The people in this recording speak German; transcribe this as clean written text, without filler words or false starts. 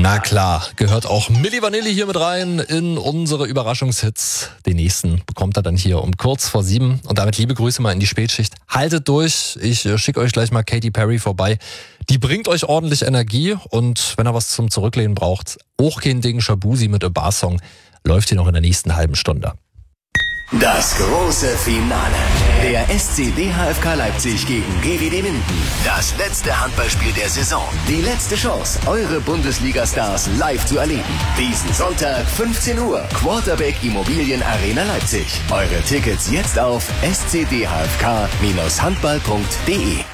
Na klar, gehört auch Milli Vanilli hier mit rein in unsere Überraschungshits. Den nächsten bekommt er dann hier um kurz vor 7. Und damit liebe Grüße mal in die Spätschicht. Haltet durch, ich schicke euch gleich mal Katy Perry vorbei. Die bringt euch ordentlich Energie und wenn ihr was zum Zurücklehnen braucht, auch kein Ding, Shabuzi mit A Bar Song läuft hier noch in der nächsten halben Stunde. Das große Finale. Der SC DHFK Leipzig gegen GWD Minden. Das letzte Handballspiel der Saison. Die letzte Chance, eure Bundesliga-Stars live zu erleben. Diesen Sonntag, 15 Uhr, Quarterback Immobilien Arena Leipzig. Eure Tickets jetzt auf scdhfk-handball.de.